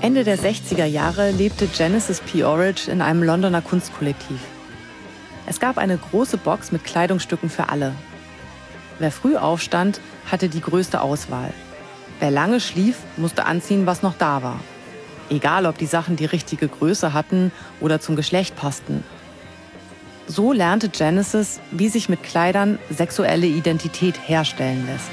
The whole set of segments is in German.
Ende der 60er Jahre lebte Genesis P. Orridge in einem Londoner Kunstkollektiv. Es gab eine große Box mit Kleidungsstücken für alle. Wer früh aufstand, hatte die größte Auswahl. Wer lange schlief, musste anziehen, was noch da war. Egal, ob die Sachen die richtige Größe hatten oder zum Geschlecht passten. So lernte Genesis, wie sich mit Kleidern sexuelle Identität herstellen lässt.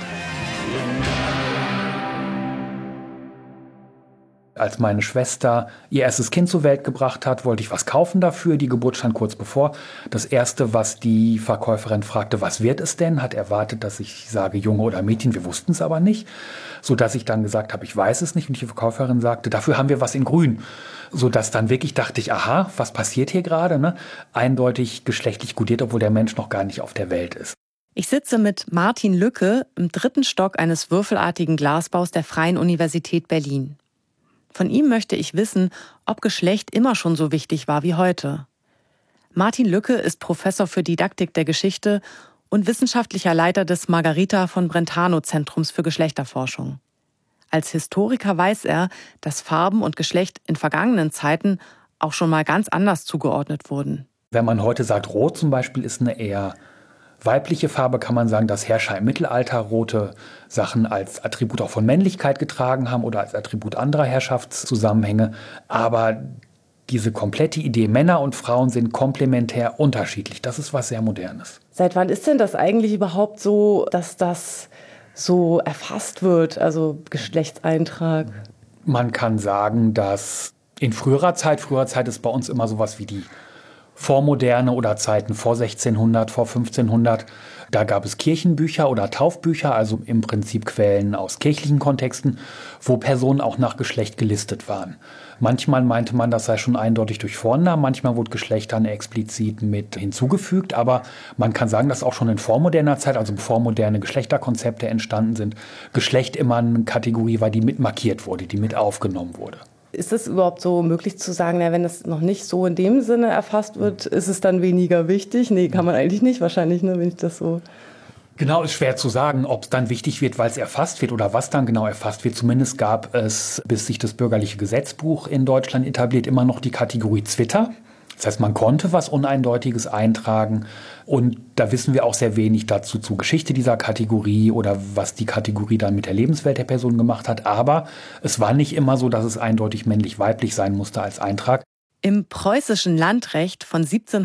Als meine Schwester ihr erstes Kind zur Welt gebracht hat, wollte ich was kaufen dafür. Die Geburt stand kurz bevor. Das Erste, was die Verkäuferin fragte, was wird es denn? Hat erwartet, dass ich sage Junge oder Mädchen. Wir wussten es aber nicht. Sodass ich dann gesagt habe, ich weiß es nicht. Und die Verkäuferin sagte, dafür haben wir was in Grün. Sodass dann wirklich dachte ich, aha, was passiert hier gerade? Ne? Eindeutig geschlechtlich kodiert, obwohl der Mensch noch gar nicht auf der Welt ist. Ich sitze mit Martin Lücke im 3. Stock eines würfelartigen Glasbaus der Freien Universität Berlin. Von ihm möchte ich wissen, ob Geschlecht immer schon so wichtig war wie heute. Martin Lücke ist Professor für Didaktik der Geschichte und wissenschaftlicher Leiter des Margarita von Brentano Zentrums für Geschlechterforschung. Als Historiker weiß er, dass Farben und Geschlecht in vergangenen Zeiten auch schon mal ganz anders zugeordnet wurden. Wenn man heute sagt, Rot zum Beispiel ist eine eher weibliche Farbe, kann man sagen, dass Herrscher im Mittelalter rote Sachen als Attribut auch von Männlichkeit getragen haben oder als Attribut anderer Herrschaftszusammenhänge. Aber diese komplette Idee, Männer und Frauen sind komplementär unterschiedlich, das ist was sehr Modernes. Seit wann ist denn das eigentlich überhaupt so, dass das so erfasst wird, also Geschlechtseintrag? Man kann sagen, dass in früherer Zeit ist bei uns immer sowas wie die Vormoderne oder Zeiten vor 1600, vor 1500. Da gab es Kirchenbücher oder Taufbücher, also im Prinzip Quellen aus kirchlichen Kontexten, wo Personen auch nach Geschlecht gelistet waren. Manchmal meinte man, das sei schon eindeutig durch Vornamen, manchmal wurde Geschlecht dann explizit mit hinzugefügt, aber man kann sagen, dass auch schon in vormoderner Zeit, also bevor moderne Geschlechterkonzepte entstanden sind, Geschlecht immer eine Kategorie war, die mit markiert wurde, die mit aufgenommen wurde. Ist es überhaupt so möglich zu sagen, wenn es noch nicht so in dem Sinne erfasst wird, ist es dann weniger wichtig? Nee, kann man eigentlich nicht, wahrscheinlich, ne, wenn ich das so... Genau, ist schwer zu sagen, ob es dann wichtig wird, weil es erfasst wird oder was dann genau erfasst wird. Zumindest gab es, bis sich das bürgerliche Gesetzbuch in Deutschland etabliert, immer noch die Kategorie Zwitter. Das heißt, man konnte was Uneindeutiges eintragen und da wissen wir auch sehr wenig dazu zur Geschichte dieser Kategorie oder was die Kategorie dann mit der Lebenswelt der Person gemacht hat. Aber es war nicht immer so, dass es eindeutig männlich-weiblich sein musste als Eintrag. Im preußischen Landrecht von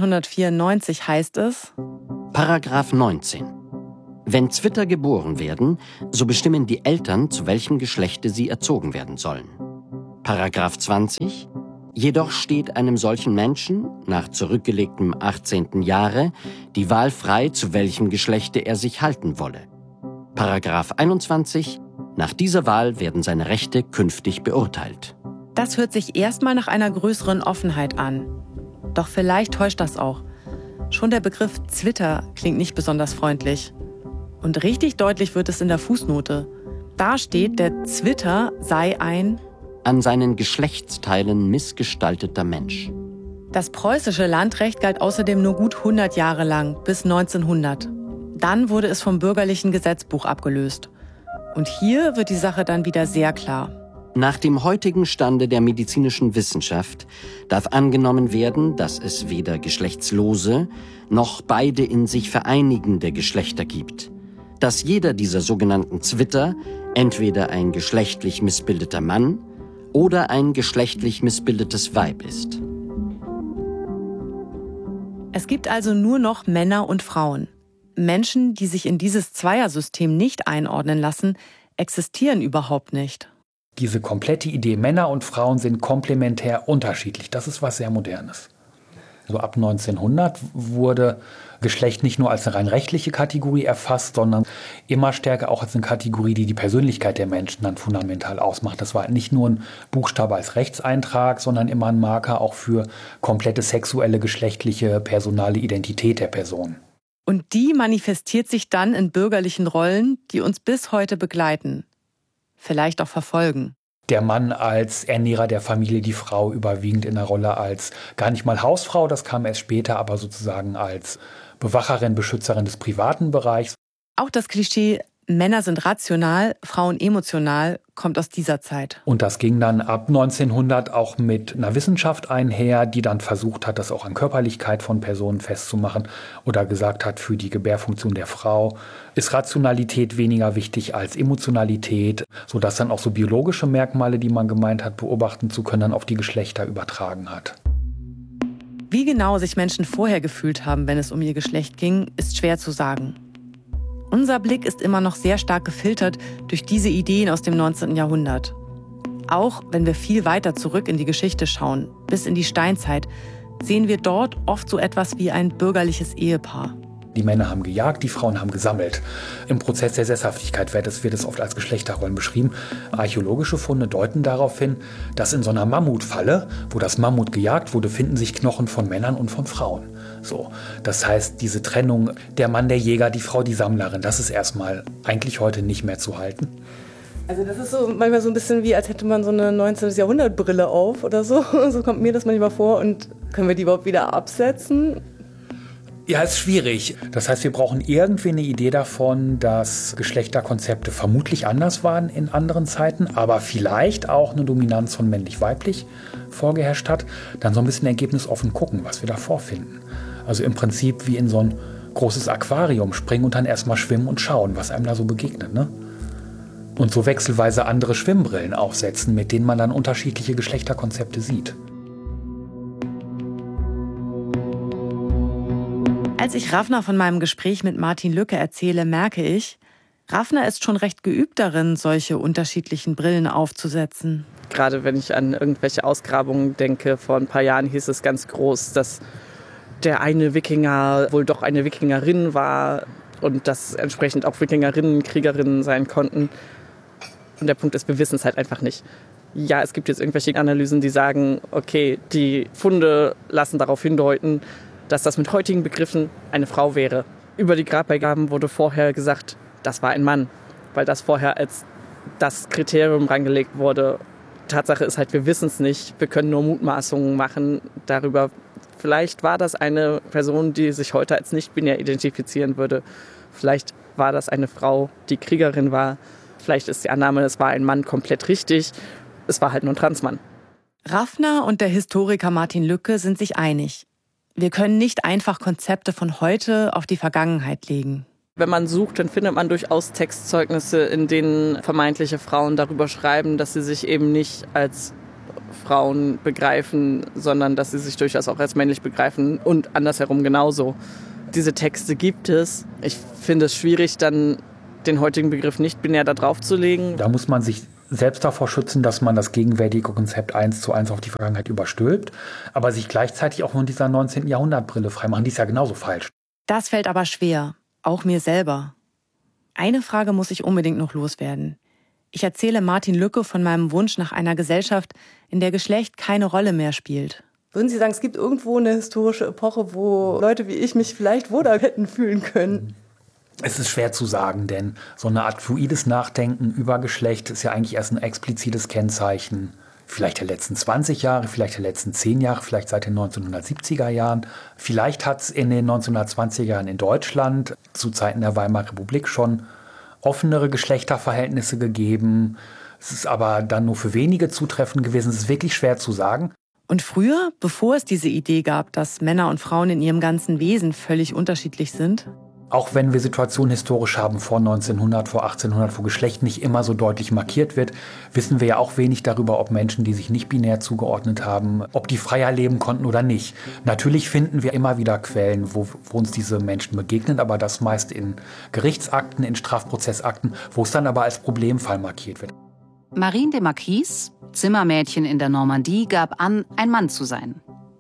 1794 heißt es: Paragraph 19. Wenn Zwitter geboren werden, so bestimmen die Eltern, zu welchem Geschlechte sie erzogen werden sollen. Paragraph 20. Jedoch steht einem solchen Menschen, nach zurückgelegtem 18. Jahre, die Wahl frei, zu welchem Geschlechte er sich halten wolle. Paragraph 21. Nach dieser Wahl werden seine Rechte künftig beurteilt. Das hört sich erstmal nach einer größeren Offenheit an. Doch vielleicht täuscht das auch. Schon der Begriff Zwitter klingt nicht besonders freundlich. Und richtig deutlich wird es in der Fußnote. Da steht, der Zwitter sei ein an seinen Geschlechtsteilen missgestalteter Mensch. Das preußische Landrecht galt außerdem nur gut 100 Jahre lang, bis 1900. Dann wurde es vom bürgerlichen Gesetzbuch abgelöst. Und hier wird die Sache dann wieder sehr klar. Nach dem heutigen Stande der medizinischen Wissenschaft darf angenommen werden, dass es weder geschlechtslose noch beide in sich vereinigende Geschlechter gibt. Dass jeder dieser sogenannten Zwitter entweder ein geschlechtlich missbildeter Mann oder ein geschlechtlich missbildetes Weib ist. Es gibt also nur noch Männer und Frauen. Menschen, die sich in dieses Zweiersystem nicht einordnen lassen, existieren überhaupt nicht. Diese komplette Idee, Männer und Frauen sind komplementär unterschiedlich, das ist was sehr Modernes. So ab 1900 wurde Geschlecht nicht nur als eine rein rechtliche Kategorie erfasst, sondern immer stärker auch als eine Kategorie, die die Persönlichkeit der Menschen dann fundamental ausmacht. Das war nicht nur ein Buchstabe als Rechtseintrag, sondern immer ein Marker auch für komplette sexuelle, geschlechtliche, personale Identität der Person. Und die manifestiert sich dann in bürgerlichen Rollen, die uns bis heute begleiten. Vielleicht auch verfolgen. Der Mann als Ernährer der Familie, die Frau überwiegend in der Rolle als gar nicht mal Hausfrau, das kam erst später, aber sozusagen als Bewacherin, Beschützerin des privaten Bereichs. Auch das Klischee, Männer sind rational, Frauen emotional, kommt aus dieser Zeit. Und das ging dann ab 1900 auch mit einer Wissenschaft einher, die dann versucht hat, das auch an Körperlichkeit von Personen festzumachen oder gesagt hat, für die Gebärfunktion der Frau ist Rationalität weniger wichtig als Emotionalität, sodass dann auch so biologische Merkmale, die man gemeint hat, beobachten zu können, dann auf die Geschlechter übertragen hat. Wie genau sich Menschen vorher gefühlt haben, wenn es um ihr Geschlecht ging, ist schwer zu sagen. Unser Blick ist immer noch sehr stark gefiltert durch diese Ideen aus dem 19. Jahrhundert. Auch wenn wir viel weiter zurück in die Geschichte schauen, bis in die Steinzeit, sehen wir dort oft so etwas wie ein bürgerliches Ehepaar. Die Männer haben gejagt, die Frauen haben gesammelt. Im Prozess der Sesshaftigkeit wird es oft als Geschlechterrollen beschrieben. Archäologische Funde deuten darauf hin, dass in so einer Mammutfalle, wo das Mammut gejagt wurde, finden sich Knochen von Männern und von Frauen. So, das heißt, diese Trennung, der Mann der Jäger, die Frau die Sammlerin, das ist erstmal eigentlich heute nicht mehr zu halten. Also das ist so manchmal so ein bisschen wie, als hätte man so eine 19. Jahrhundert-Brille auf oder so. So kommt mir das manchmal vor. Und können wir die überhaupt wieder absetzen? Ja, ist schwierig. Das heißt, wir brauchen irgendwie eine Idee davon, dass Geschlechterkonzepte vermutlich anders waren in anderen Zeiten, aber vielleicht auch eine Dominanz von männlich-weiblich vorgeherrscht hat. Dann so ein bisschen ergebnisoffen gucken, was wir da vorfinden. Also im Prinzip wie in so ein großes Aquarium springen und dann erstmal schwimmen und schauen, was einem da so begegnet, ne? Und so wechselweise andere Schwimmbrillen aufsetzen, mit denen man dann unterschiedliche Geschlechterkonzepte sieht. Als ich Ravna von meinem Gespräch mit Martin Lücke erzähle, merke ich, Ravna ist schon recht geübt darin, solche unterschiedlichen Brillen aufzusetzen. Gerade wenn ich an irgendwelche Ausgrabungen denke, vor ein paar Jahren hieß es ganz groß, dass der eine Wikinger wohl doch eine Wikingerin war und dass entsprechend auch Wikingerinnen Kriegerinnen sein konnten. Und der Punkt ist, wir wissen es halt einfach nicht. Ja, es gibt jetzt irgendwelche Analysen, die sagen, okay, die Funde lassen darauf hindeuten, dass das mit heutigen Begriffen eine Frau wäre. Über die Grabbeigaben wurde vorher gesagt, das war ein Mann, weil das vorher als das Kriterium rangelegt wurde. Tatsache ist halt, wir wissen es nicht. Wir können nur Mutmaßungen machen darüber. Vielleicht war das eine Person, die sich heute als nicht-binär identifizieren würde. Vielleicht war das eine Frau, die Kriegerin war. Vielleicht ist die Annahme, es war ein Mann, komplett richtig. Es war halt nur ein Transmann. Ravna und der Historiker Martin Lücke sind sich einig. Wir können nicht einfach Konzepte von heute auf die Vergangenheit legen. Wenn man sucht, dann findet man durchaus Textzeugnisse, in denen vermeintliche Frauen darüber schreiben, dass sie sich eben nicht als Frauen begreifen, sondern dass sie sich durchaus auch als männlich begreifen und andersherum genauso. Diese Texte gibt es. Ich finde es schwierig, dann den heutigen Begriff nicht-binär da drauf zu legen. Da muss man sich selbst davor schützen, dass man das gegenwärtige Konzept 1:1 auf die Vergangenheit überstülpt, aber sich gleichzeitig auch von dieser 19. Jahrhundertbrille freimachen. Die ist ja genauso falsch. Das fällt aber schwer, auch mir selber. Eine Frage muss ich unbedingt noch loswerden. Ich erzähle Martin Lücke von meinem Wunsch nach einer Gesellschaft, in der Geschlecht keine Rolle mehr spielt. Würden Sie sagen, es gibt irgendwo eine historische Epoche, wo Leute wie ich mich vielleicht wohler hätten fühlen können? Es ist schwer zu sagen, denn so eine Art fluides Nachdenken über Geschlecht ist ja eigentlich erst ein explizites Kennzeichen vielleicht der letzten 20 Jahre, vielleicht der letzten 10 Jahre, vielleicht seit den 1970er Jahren. Vielleicht hat es in den 1920er Jahren in Deutschland zu Zeiten der Weimarer Republik schon offenere Geschlechterverhältnisse gegeben. Es ist aber dann nur für wenige zutreffend gewesen. Es ist wirklich schwer zu sagen. Und früher, bevor es diese Idee gab, dass Männer und Frauen in ihrem ganzen Wesen völlig unterschiedlich sind? Auch wenn wir Situationen historisch haben vor 1900, vor 1800, wo Geschlecht nicht immer so deutlich markiert wird, wissen wir ja auch wenig darüber, ob Menschen, die sich nicht binär zugeordnet haben, ob die freier leben konnten oder nicht. Natürlich finden wir immer wieder Quellen, wo uns diese Menschen begegnen, aber das meist in Gerichtsakten, in Strafprozessakten, wo es dann aber als Problemfall markiert wird. Marine de Marquise, Zimmermädchen in der Normandie, gab an, ein Mann zu sein.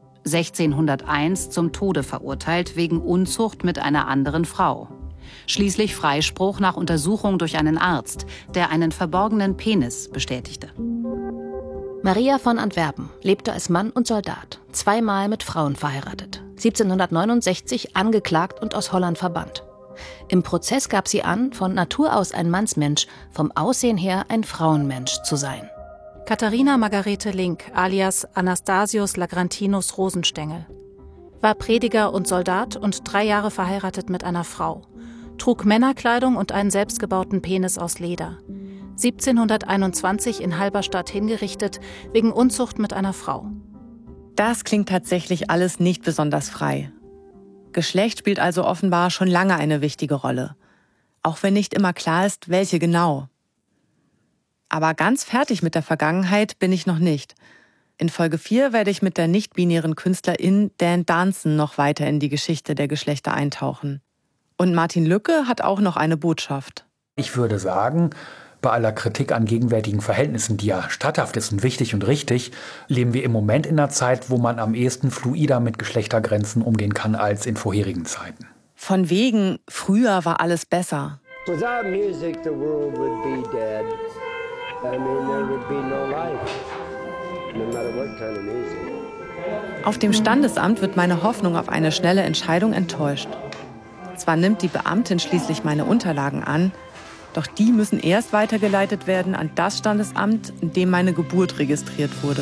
1601 zum Tode verurteilt wegen Unzucht mit einer anderen Frau. Schließlich Freispruch nach Untersuchung durch einen Arzt, der einen verborgenen Penis bestätigte. Maria von Antwerpen lebte als Mann und Soldat, zweimal mit Frauen verheiratet. 1769 angeklagt und aus Holland verbannt. Im Prozess gab sie an, von Natur aus ein Mannsmensch, vom Aussehen her ein Frauenmensch zu sein. Katharina Margarete Link, alias Anastasius Lagrantinus Rosenstengel, war Prediger und Soldat und 3 Jahre verheiratet mit einer Frau. trug Männerkleidung und einen selbstgebauten Penis aus Leder. 1721 in Halberstadt hingerichtet, wegen Unzucht mit einer Frau. Das klingt tatsächlich alles nicht besonders frei. Geschlecht spielt also offenbar schon lange eine wichtige Rolle. Auch wenn nicht immer klar ist, welche genau. Aber ganz fertig mit der Vergangenheit bin ich noch nicht. In Folge 4 werde ich mit der nicht-binären Künstlerin Dan Danson noch weiter in die Geschichte der Geschlechter eintauchen. Und Martin Lücke hat auch noch eine Botschaft. Ich würde sagen, bei aller Kritik an gegenwärtigen Verhältnissen, die ja statthaft ist und wichtig und richtig, leben wir im Moment in einer Zeit, wo man am ehesten fluider mit Geschlechtergrenzen umgehen kann als in vorherigen Zeiten. Von wegen, früher war alles besser. Without music, the world would be dead. I mean, there would be no life, no matter what kind of music. Auf dem Standesamt wird meine Hoffnung auf eine schnelle Entscheidung enttäuscht. Zwar nimmt die Beamtin schließlich meine Unterlagen an, doch die müssen erst weitergeleitet werden an das Standesamt, in dem meine Geburt registriert wurde.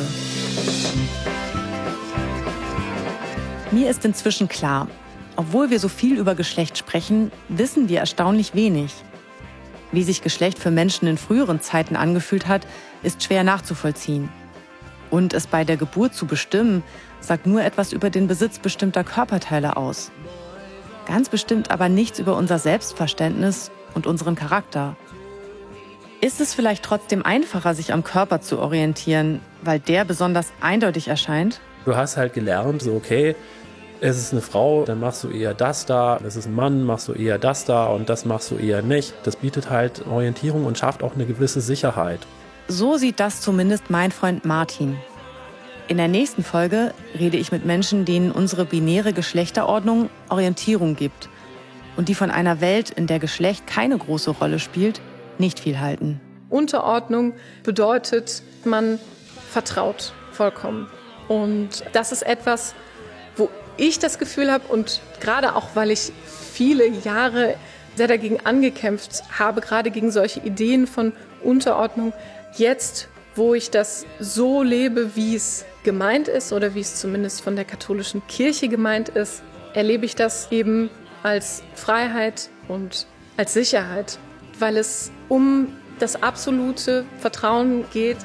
Mir ist inzwischen klar, obwohl wir so viel über Geschlecht sprechen, wissen wir erstaunlich wenig. Wie sich Geschlecht für Menschen in früheren Zeiten angefühlt hat, ist schwer nachzuvollziehen. Und es bei der Geburt zu bestimmen, sagt nur etwas über den Besitz bestimmter Körperteile aus. Ganz bestimmt aber nichts über unser Selbstverständnis und unseren Charakter. Ist es vielleicht trotzdem einfacher, sich am Körper zu orientieren, weil der besonders eindeutig erscheint? Du hast halt gelernt, so okay, es ist eine Frau, dann machst du eher das da, es ist ein Mann, machst du eher das da und das machst du eher nicht. Das bietet halt Orientierung und schafft auch eine gewisse Sicherheit. So sieht das zumindest mein Freund Martin. In der nächsten Folge rede ich mit Menschen, denen unsere binäre Geschlechterordnung Orientierung gibt und die von einer Welt, in der Geschlecht keine große Rolle spielt, nicht viel halten. Unterordnung bedeutet, man vertraut vollkommen. Und das ist etwas, wo ich das Gefühl habe, und gerade auch, weil ich viele Jahre sehr dagegen angekämpft habe, gerade gegen solche Ideen von Unterordnung, jetzt, wo ich das so lebe, wie es gemeint ist oder wie es zumindest von der katholischen Kirche gemeint ist, erlebe ich das eben als Freiheit und als Sicherheit, weil es um das absolute Vertrauen geht.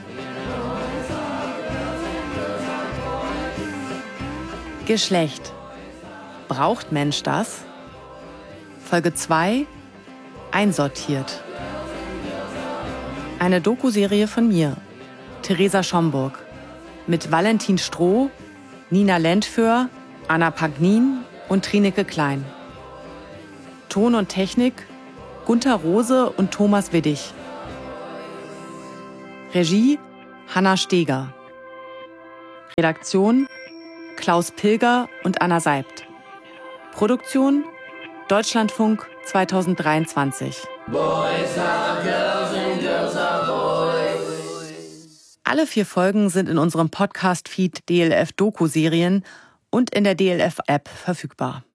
Geschlecht. Braucht Mensch das? Folge 2: Einsortiert. Eine Doku-Serie von mir, Theresa Schomburg, mit Valentin Stroh, Nina Lentföhr, Anna Pagnin und Trineke Klein. Ton und Technik Gunther Rose und Thomas Widdig. Regie Hanna Steger. Redaktion Klaus Pilger und Anna Seibt. Produktion Deutschlandfunk 2023. Boys are girls and girls are boys. Alle 4 Folgen sind in unserem Podcast-Feed DLF Doku-Serien und in der DLF-App verfügbar.